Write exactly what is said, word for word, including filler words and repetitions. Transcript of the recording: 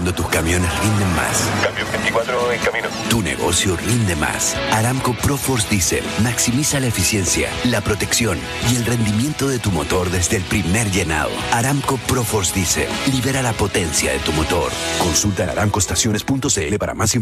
cuando tus camiones rinden más. Cambio veinticuatro en camino. Tu negocio rinde más. Aramco ProForce Diesel maximiza la eficiencia, la protección y el rendimiento de tu motor desde el primer llenado. Aramco ProForce Diesel libera la potencia de tu motor. Consulta en aramcoestaciones punto c l para más información.